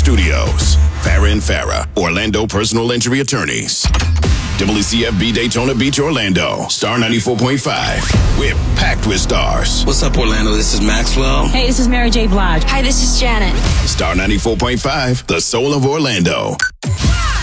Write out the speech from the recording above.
Studios. Farrah and Farrah, Orlando Personal Injury Attorneys. WCFB Daytona Beach, Orlando. Star 94.5. We're packed with stars. What's up, Orlando? This is Maxwell. Hey, this is Mary J. Blige. Hi, this is Janet. Star 94.5, the soul of Orlando.